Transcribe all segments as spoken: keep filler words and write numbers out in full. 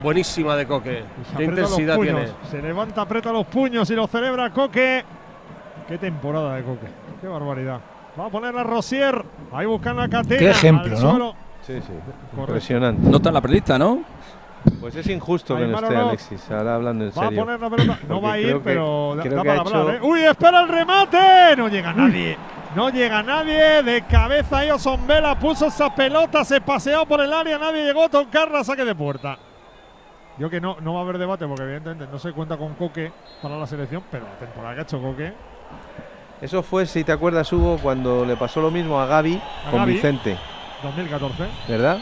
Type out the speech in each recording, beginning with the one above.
Buenísima de Coque. Qué intensidad tiene. Se levanta, aprieta los puños y lo celebra Coque. Qué temporada de Coque. Qué barbaridad. Va a poner a Rosier. Ahí buscando a Catena. Qué ejemplo, ¿no? Suelo. Sí, sí. Impresionante. No está en la prelista, ¿no? Pues es injusto que no esté Aymarov. Alexis. Ahora hablando en Va a serio. poner la pelota. No va a ir, creo que- pero da, creo da que para ha hablar. hecho- ¿eh? ¡Uy, espera el remate! No llega nadie. No llega nadie. De cabeza Ioson Vela puso esa pelota, se paseó por el área, nadie llegó a tocarla, saque de puerta. Yo que no, no va a haber debate porque evidentemente no se cuenta con Coque para la selección, pero la temporada que ha hecho Coque. Eso fue, si te acuerdas, Hugo, cuando le pasó lo mismo a Gavi A con Gavi. Vicente, dos mil catorce. ¿verdad?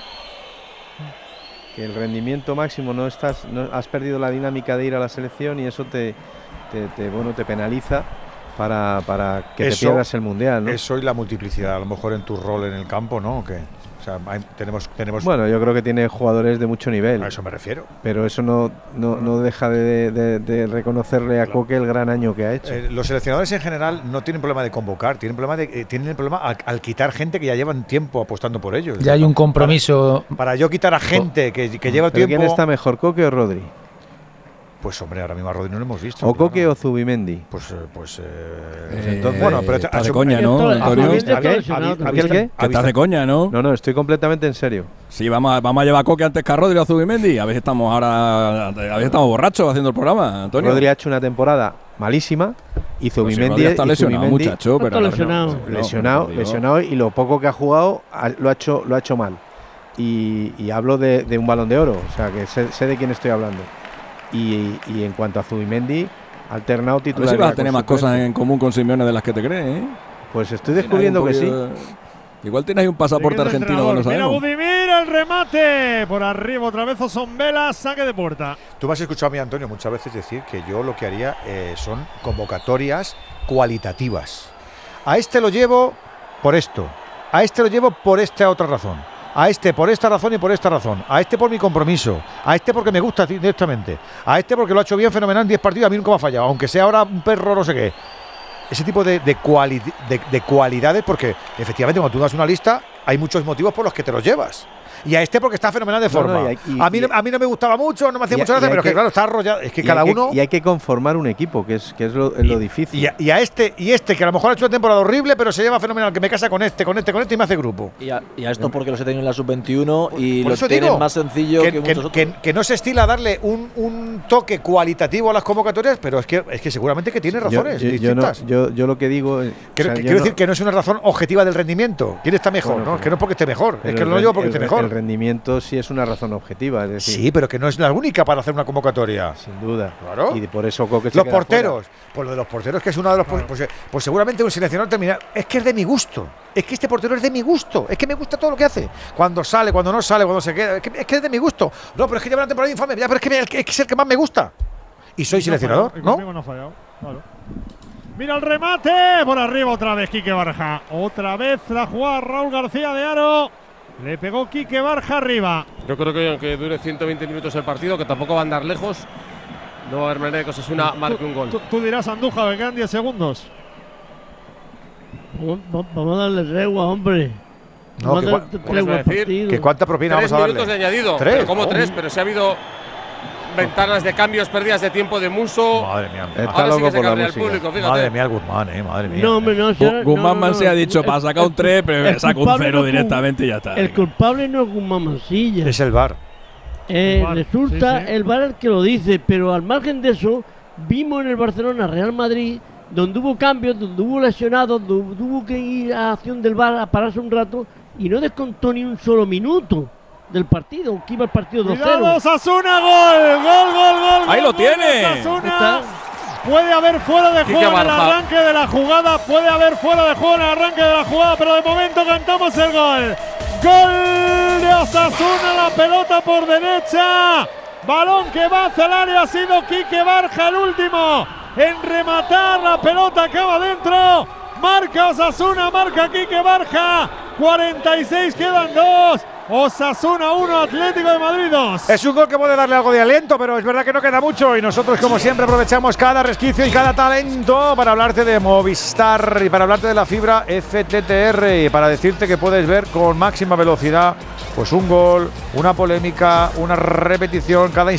Que el rendimiento máximo no estás, no, has perdido la dinámica de ir a la selección y eso te, te, te, bueno, te penaliza para, para que Eso- te pierdas el mundial, ¿no? Eso y la multiplicidad, a lo mejor en tu rol en el campo, ¿no? ¿O qué? O sea, hay- tenemos, tenemos. Bueno, yo creo que tiene jugadores de mucho nivel. A eso me refiero. Pero eso no, no, no deja de, de- de reconocerle a Claro. Coque el gran año que ha hecho. Eh, los seleccionadores en general no tienen problema de convocar, tienen problema de eh, tienen el problema al, al quitar gente que ya llevan tiempo apostando por ellos. Ya hay un compromiso. Para, para yo quitar a gente que, que lleva ¿Pero tiempo. quién está mejor, Coque o Rodri? Pues hombre, ahora mismo a Rodri no lo hemos visto. ¿O Coque claro. o Zubimendi? Pues, eh, pues, eh, Eh, entonces, bueno, pero está ha de hecho- coña, ¿no, Esto- Antonio? Zubimendi ¿A está qué? lesionado ¿A qué? también. ¿A qué? Que estás de coña, ¿no? No, no, estoy completamente en serio. Sí, vamos a, vamos a llevar a Coque antes que a Rodri o a Zubimendi. A ver si estamos ahora. A ver si estamos borrachos haciendo el programa, Antonio. Rodri ha hecho una temporada malísima y Pues si Zubimendi Rodri está y lesionado, Zubimendi muchacho. Está Pero lesionado. no, no, lesionado, por Dios. lesionado y lo poco que ha jugado ha- lo ha hecho, lo ha hecho mal. Y, y hablo de, de un Balón de Oro, o sea que sé, sé de quién estoy hablando. Y, y en cuanto a Zubimendi, alternado A ver titular. si vas a tener más cosas en común con Simeone de las que te crees, ¿eh? Pues estoy descubriendo que sí. Igual tienes ahí un pasaporte Siguiente argentino que no entrenador. Mira sabemos. Budimir, el remate. Por arriba otra vez Ioson Vela, saque de puerta. Tú me has escuchado a mí, Antonio, muchas veces decir que yo lo que haría eh, son convocatorias cualitativas. A este lo llevo por esto, a este lo llevo por esta otra razón, a este por esta razón y por esta razón, a este por mi compromiso, a este porque me gusta directamente, a este porque lo ha hecho bien, fenomenal en diez partidos, a mí nunca me ha fallado, aunque sea ahora un perro no sé qué. Ese tipo de, de, cuali de, de cualidades, porque efectivamente cuando tú das una lista hay muchos motivos por los que te los llevas. Y a este porque está fenomenal de No, no, forma. y hay- y- a, mí, y- a mí no me gustaba mucho, no me hacía y- mucha y gracia, hay pero es que que- claro, está arrollado. Es que Y cada hay que- uno. y hay que conformar un equipo, que es, que es lo, es lo Y, difícil. y a, y a este, y este, que a lo mejor ha hecho una temporada horrible, pero se lleva fenomenal, que me casa con este, con este, con este y me hace grupo. Y a, y a esto porque los he tenido en la sub veintiuno y Por lo eso tienen digo más sencillo que, que, que- muchos otros. que- que no se estila darle un, un toque cualitativo a las convocatorias, pero es que, es que seguramente que tiene Yo- razones yo, yo, no- distintas. yo, yo lo que digo. eh, Quiero, o sea, que- yo quiero no- decir que no es una razón objetiva del rendimiento. ¿Quién está mejor? Bueno, ¿no? pero- Es que no es porque esté mejor, es pero que el no lo digo ren- porque el- esté mejor. El rendimiento sí es una razón objetiva. Es decir, Sí, pero que no es la única para hacer una convocatoria. sin duda. Claro. Y por eso Coque se Los queda porteros, pues lo de los porteros, que es uno de los. Claro. Pues, pues seguramente un seleccionador termina. Es que es de mi gusto. Es que este portero es de mi gusto. Es que me gusta todo lo que hace. Cuando sale, cuando no sale, cuando se queda. Es que es, que es de mi gusto. No, pero es que lleva una temporada infame. Ya, pero es que, me- es que es el que más me gusta. Y soy Y no ha seleccionador, fallado, y ¿no? conmigo no ha fallado, claro. Mira el remate. Por arriba otra vez Quique Barja. Otra vez la jugada Raúl García de Aro. Le pegó Quique Barja arriba. Yo creo que aunque dure ciento veinte minutos el partido, que tampoco va a andar lejos, no va a haber manera de que Osasuna marque un gol. Tú, tú dirás, Andújar, que quedan diez segundos. Vamos, vamos a darle tregua, hombre. No, Vamos que a cua- darle ¿qué tregua vas a al decir? partido. ¿Que cuánta propina Tres vamos a minutos de darle? añadido. ¿Tres? Pero ¿cómo Oh. tres? Pero si ha habido ventanas de cambios, pérdidas de tiempo de Muso. Madre mía. Está Ahora sí loco que se por la cabrea el música. público, fíjate. Madre mía, el Guzmán, eh. Madre mía. No, hombre, no. si ahora- Guzmán no, no, Mansilla no. ha dicho El- para sacar un tres, pero el saca un culpable cero no es Gu- directamente y ya está. El culpable no es Guzmán Mansilla. Es el bar. Eh, El V A R, resulta sí, sí. el V A R el que lo dice, pero al margen de eso, vimos en el Barcelona Real Madrid, donde hubo cambios, donde hubo lesionados, donde hubo que ir a acción del V A R a pararse un rato y no descontó ni un solo minuto del partido, que iba el partido dos Cuidado, cero. Osasuna, gol, gol, gol, gol. Ahí gol, lo gol tiene. de Osasuna. Está- Puede haber fuera de Quique juego en el Barja. arranque de la jugada, puede haber fuera de juego en el arranque de la jugada, pero de momento cantamos el gol. Gol de Osasuna, la pelota por derecha. Balón que va hacia el área, ha sido Quique Barja el último en rematar, la pelota acaba dentro. Marca Osasuna, marca Quique Barja. cuarenta y seis, quedan dos. Osasuna uno, Atlético de Madrid dos. Es un gol que puede darle algo de aliento, pero es verdad que no queda mucho y nosotros, como siempre, aprovechamos cada resquicio y cada talento para hablarte de Movistar y para hablarte de la fibra F T T R y para decirte que puedes ver con máxima velocidad pues un gol, una polémica, una repetición, cada